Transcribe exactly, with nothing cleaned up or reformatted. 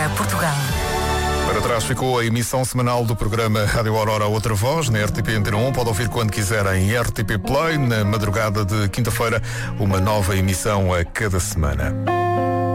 para Portugal. Para trás ficou a emissão semanal do programa Rádio Aurora Outra Voz, na R T P Antena um. Pode ouvir quando quiser em R T P Play, na madrugada de quinta-feira, uma nova emissão a cada semana.